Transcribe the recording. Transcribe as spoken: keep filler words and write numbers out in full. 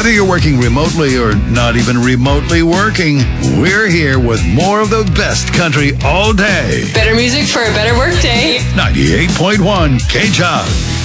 Whether you're working remotely or not even remotely working, we're here with more of the best country all day. Better music for a better work day. ninety-eight point one K J O D.